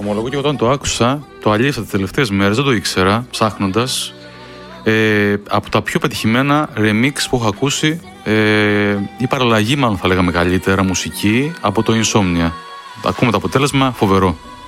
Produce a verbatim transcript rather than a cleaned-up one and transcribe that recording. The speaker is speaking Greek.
ομολογώ και όταν το άκουσα, το αλήθεια τις τελευταίες μέρες, δεν το ήξερα, ψάχνοντας. Ε, από τα πιο πετυχημένα remix που έχω ακούσει, ε, η παραλλαγή, μάλλον θα λέγαμε καλύτερα, μουσική από το Insomnia. Ακούμε το αποτέλεσμα, φοβερό.